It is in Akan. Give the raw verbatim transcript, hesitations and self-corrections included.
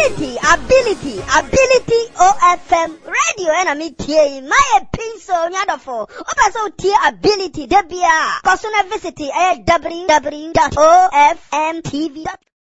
ability, ability, ability O F M radio and I'm here. My pin so nyadofo. Opa so tier ability debia. Personal visit at w w w dot o f m t v dot com.